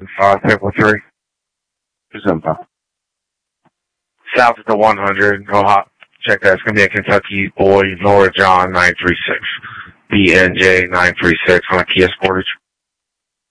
5, table 3. 275. South at the 100. Ohio. Check that. It's going to be a Kentucky boy, Nora John 936. BNJ 936 on a Kia Sportage.